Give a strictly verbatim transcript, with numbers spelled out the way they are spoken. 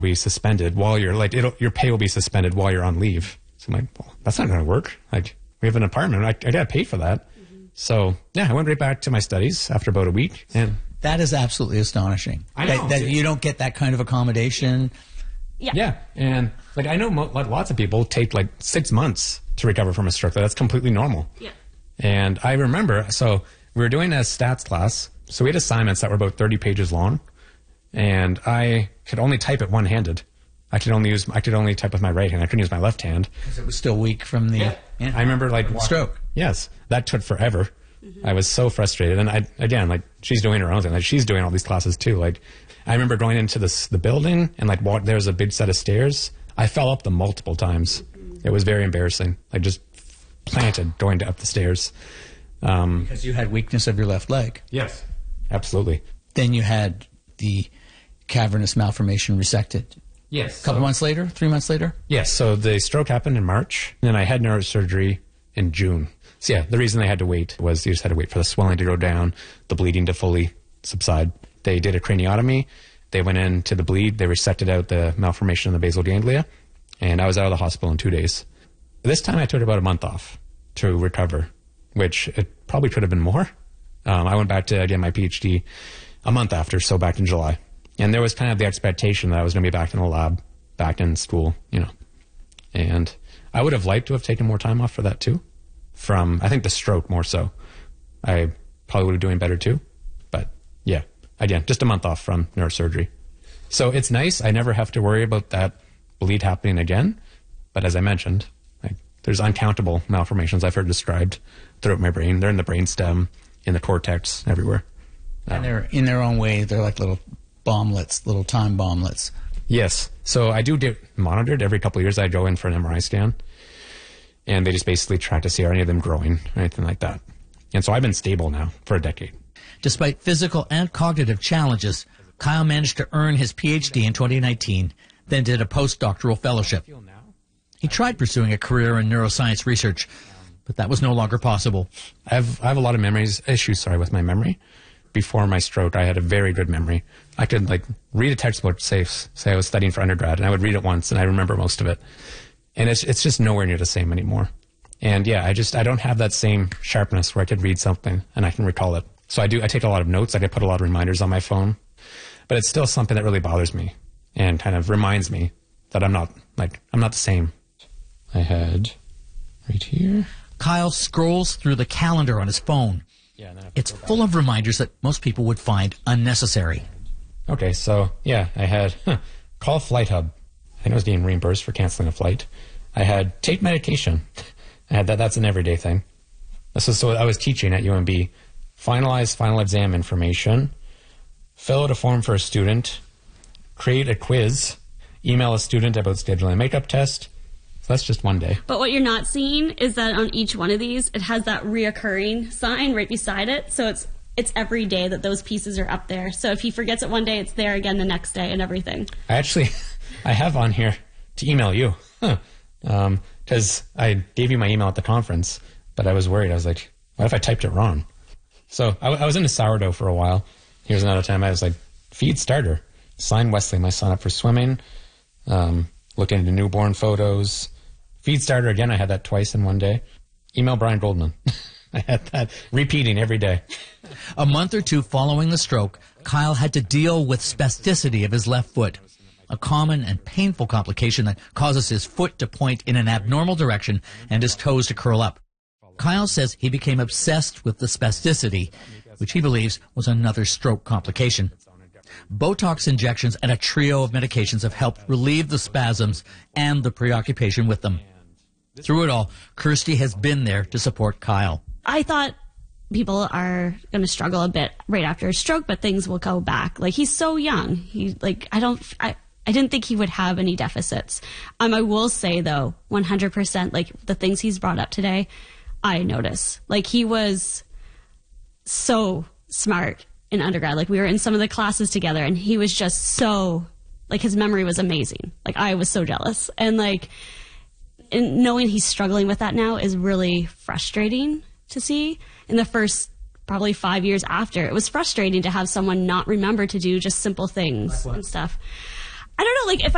be suspended while you're like, it'll, your pay will be suspended while you're on leave. So I'm like, well, that's not going to work. Like, we have an apartment. I, I got to pay for that. Mm-hmm. So yeah, I went right back to my studies after about a week. And that is absolutely astonishing. I know. That, that you don't get that kind of accommodation. Yeah. Yeah. And like, I know mo- lots of people take like six months to recover from a stroke. That's completely normal. Yeah. And I remember, so we were doing a stats class. So we had assignments that were about thirty pages long. And I could only type it one-handed. I could only use, I could only type with my right hand. I couldn't use my left hand. Because it was still weak from the... Yeah. Yeah. I remember like... Stroke. Yes. That took forever. Mm-hmm. I was so frustrated. And I, again, like, she's doing her own thing. Like, she's doing all these classes too. Like, I remember going into this, the building and like, walk, there was a big set of stairs. I fell up them multiple times. Mm-hmm. It was very embarrassing. Like, just planted going to up the stairs. Um, because you had weakness of your left leg. Yes. Absolutely. Then you had the cavernous malformation resected. Yes. A couple so, months later? Three months later? Yes. So the stroke happened in March, and then I had neurosurgery in June. So yeah, the reason they had to wait was you just had to wait for the swelling to go down, the bleeding to fully subside. They did a craniotomy. They went into the bleed. They resected out the malformation in the basal ganglia, and I was out of the hospital in two days. This time I took about a month off to recover, which it probably could have been more. Um, I went back to get my PhD a month after, so back in July. And there was kind of the expectation that I was going to be back in the lab, back in school, you know. And I would have liked to have taken more time off for that too. From, I think, the stroke more so. I probably would have been doing better too. But yeah, again, just a month off from neurosurgery. So it's nice. I never have to worry about that bleed happening again. But as I mentioned, like, there's uncountable malformations I've heard described throughout my brain. They're in the brainstem, in the cortex, everywhere. And um, they're, in their own way, they're like little bomblets, little time bomblets. Yes. So I do get monitored every couple of years. I go in for an M R I scan, and they just basically track to see are any of them growing or anything like that. And so I've been stable now for a decade. Despite physical and cognitive challenges, Kyle managed to earn his PhD in twenty nineteen, then did a postdoctoral fellowship. He tried pursuing a career in neuroscience research, but that was no longer possible. I have, I have a lot of memories, issues, sorry, with my memory. Before my stroke, I had a very good memory. I could, like, read a textbook, say, say I was studying for undergrad, and I would read it once, and I remember most of it. And it's it's just nowhere near the same anymore. And yeah, I just, I don't have that same sharpness where I could read something and I can recall it. So I do, I take a lot of notes. Like, I put a lot of reminders on my phone. But it's still something that really bothers me and kind of reminds me that I'm not, like, I'm not the same. I had right here. Kyle scrolls through the calendar on his phone. Yeah, it's full of reminders that most people would find unnecessary. Okay, so yeah, I had huh, call Flight Hub. I think I was being reimbursed for canceling a flight. I had take medication. I had that. That's an everyday thing. So, so I was teaching at U M B. Finalize final exam information. Fill out a form for a student. Create a quiz. Email a student about scheduling a makeup test. So that's just one day. But what you're not seeing is that on each one of these, it has that reoccurring sign right beside it. So it's it's every day that those pieces are up there. So if he forgets it one day, it's there again the next day and everything. I actually, I have on here to email you. Huh. Um, because I gave you my email at the conference, but I was worried. I was like, what if I typed it wrong? So I, I was into sourdough for a while. Here's another time I was like, feed starter. Sign Wesley, my son, up for swimming. Um, look into newborn photos. Feed starter again. I had that twice in one day. Email Brian Goldman. I had that repeating every day. A month or two following the stroke, Kyle had to deal with spasticity of his left foot, a common and painful complication that causes his foot to point in an abnormal direction and his toes to curl up. Kyle says he became obsessed with the spasticity, which he believes was another stroke complication. Botox injections and a trio of medications have helped relieve the spasms and the preoccupation with them. Through it all, Kirsty has been there to support Kyle. I thought people are going to struggle a bit right after a stroke, but things will go back. Like, he's so young. He, like, I don't, I, I didn't think he would have any deficits. Um, I will say, though, one hundred percent, like, the things he's brought up today, I notice. Like, he was so smart in undergrad. Like, we were in some of the classes together, and he was just so, like, his memory was amazing. Like, I was so jealous. And, like, and knowing he's struggling with that now is really frustrating to see. In the first probably five years after, it was frustrating to have someone not remember to do just simple things and stuff. I don't know, like, if I